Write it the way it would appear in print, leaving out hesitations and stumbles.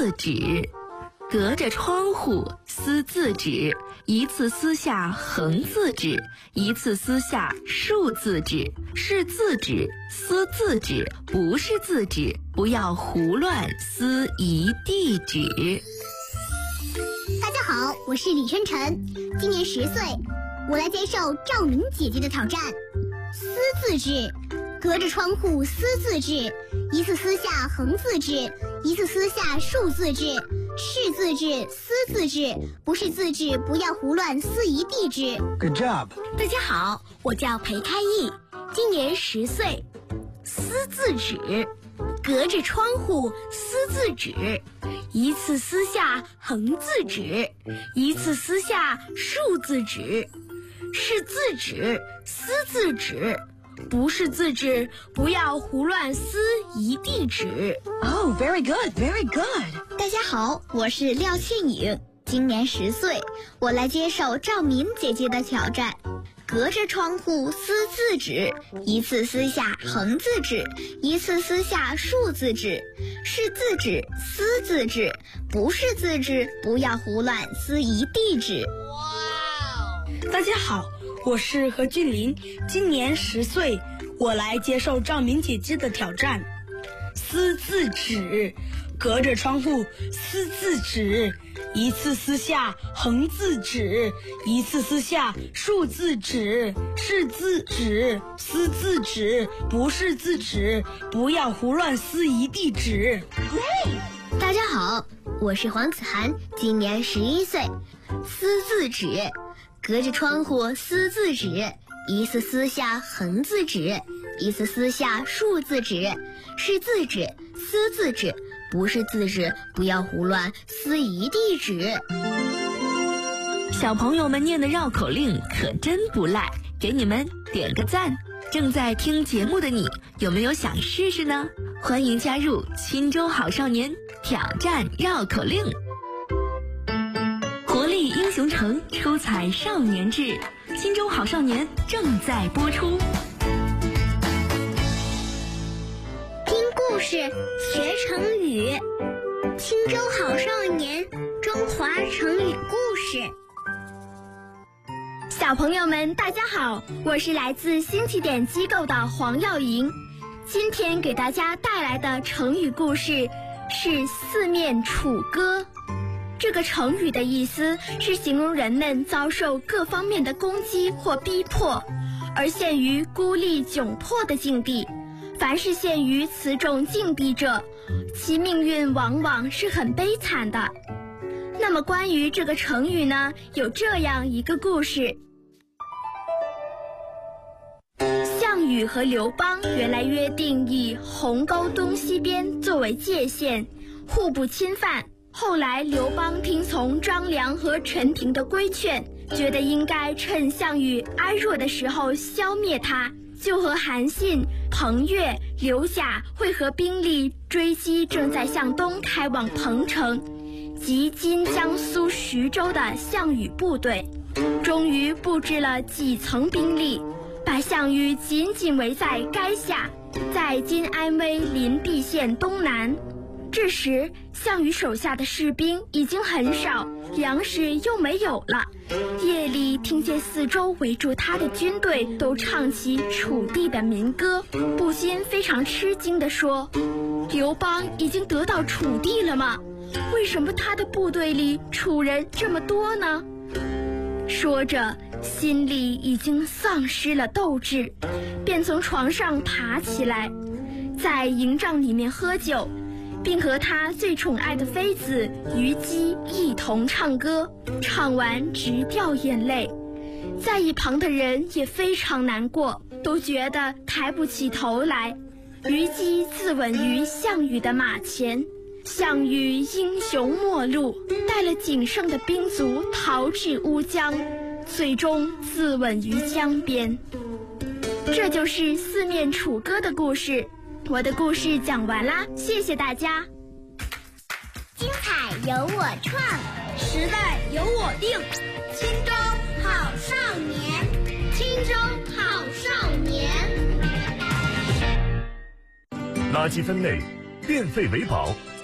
字纸。隔着窗户撕字纸，一次撕下横字纸，一次撕下竖字纸。是字纸，撕字纸，不是字纸，不要胡乱撕一地纸。 大家好，我是李琛晨，今年10岁，我来接受赵明姐姐的挑战。撕字纸，隔着窗户撕字纸，一次撕下横字纸，一次撕下竖字纸。是字纸，撕字纸，不是字纸，不要胡乱撕一地纸。 Good job。 大家好，我叫裴开义，今年10岁。撕字纸，隔着窗户撕字纸，一次撕下横字纸，一次撕下竖字纸。是字纸，撕字纸，不是字纸，不要胡乱撕一地纸。 Oh, very good, very good。 大家好，我是廖庆颖，今年10岁，我来接受赵明姐姐的挑战。隔着窗户撕字纸，一次撕下横字纸，一次撕下竖字纸。是字纸，撕字纸，不是字纸，不要胡乱撕一地纸。 大家好，我是何俊林，今年10岁，我来接受赵明姐姐的挑战。撕字纸，隔着窗户撕字纸，一次撕下横字纸，一次撕下竖字纸。是字纸，撕字纸，不是字纸，不要胡乱撕一地纸。 大家好，我是黄子涵，今年11岁。撕字纸，隔着窗户撕字纸，一次撕下横字纸，一次撕下竖字纸。是字纸，撕字纸，不是字纸，不要胡乱撕一地纸。 小朋友们念的绕口令可真不赖，给你们点个赞。正在听节目的你，有没有想试试呢？欢迎加入钦州好少年挑战绕口令。活力英雄城，出彩少年志，钦州好少年正在播出。 听故事学成语，钦州好少年中华成语故事。 小朋友们大家好，我是来自新起点机构的黄耀莹，今天给大家带来的成语故事是四面楚歌。这个成语的意思是形容人们遭受各方面的攻击或逼迫，而陷于孤立窘迫的境地。凡是陷于此种境地者，其命运往往是很悲惨的。那么关于这个成语呢，有这样一个故事。项羽和刘邦原来约定以鸿沟东西边作为界限，互不侵犯。后来刘邦听从张良和陈平的规劝，觉得应该趁项羽安弱的时候消灭他，就和韩信、彭越、刘贾会合兵力追击正在向东开往彭城及今江苏徐州的项羽部队，终于布置了几层兵力，把项羽紧紧围在垓下，在今安徽临碧县东南。这时项羽手下的士兵已经很少，粮食又没有了。夜里听见四周围住他的军队都唱起楚地的民歌，不禁非常吃惊地说：刘邦已经得到楚地了吗？为什么他的部队里楚人这么多呢？说着心里已经丧失了斗志，便从床上爬起来，在营帐里面喝酒，并和他最宠爱的妃子虞姬一同唱歌，唱完直掉眼泪。在一旁的人也非常难过，都觉得抬不起头来。虞姬自刎于项羽的马前，项羽英雄末路，带了仅剩的兵卒逃至乌江，最终自刎于江边。这就是四面楚歌的故事。我的故事讲完啦，谢谢大家。 精彩由我创， 时代由我定。 钦州好少年， 钦州好少年。 垃圾分类，变废为宝，